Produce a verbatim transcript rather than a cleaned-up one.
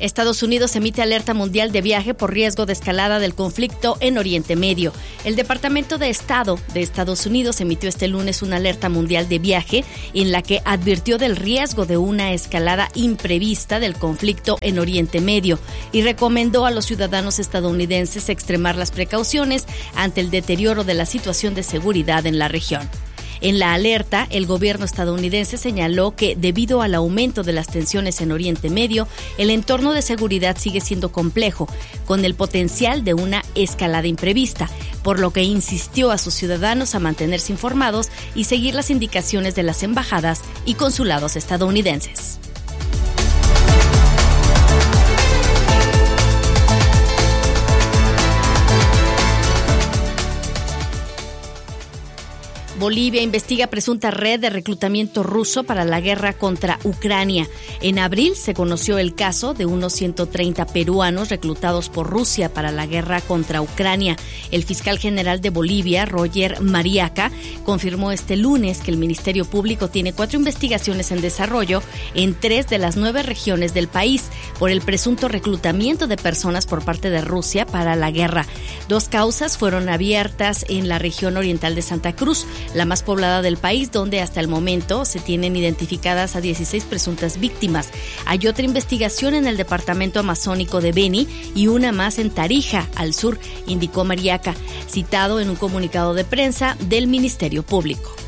Estados Unidos emite alerta mundial de viaje por riesgo de escalada del conflicto en Oriente Medio. El Departamento de Estado de Estados Unidos emitió este lunes una alerta mundial de viaje en la que advirtió del riesgo de una escalada imprevista del conflicto en Oriente Medio y recomendó a los ciudadanos estadounidenses extremar las precauciones ante el deterioro de la situación de seguridad en la región. En la alerta, el gobierno estadounidense señaló que, debido al aumento de las tensiones en Oriente Medio, el entorno de seguridad sigue siendo complejo, con el potencial de una escalada imprevista, por lo que insistió a sus ciudadanos a mantenerse informados y seguir las indicaciones de las embajadas y consulados estadounidenses. Bolivia investiga presunta red de reclutamiento ruso para la guerra contra Ucrania. En abril se conoció el caso de unos ciento treinta peruanos reclutados por Rusia para la guerra contra Ucrania. El fiscal general de Bolivia, Roger Mariaca, confirmó este lunes que el Ministerio Público tiene cuatro investigaciones en desarrollo en tres de las nueve regiones del país por el presunto reclutamiento de personas por parte de Rusia para la guerra. Dos causas fueron abiertas en la región oriental de Santa Cruz, la más poblada del país, donde hasta el momento se tienen identificadas a dieciséis presuntas víctimas. Hay otra investigación en el departamento amazónico de Beni y una más en Tarija, al sur, indicó Mariaca, citado en un comunicado de prensa del Ministerio Público.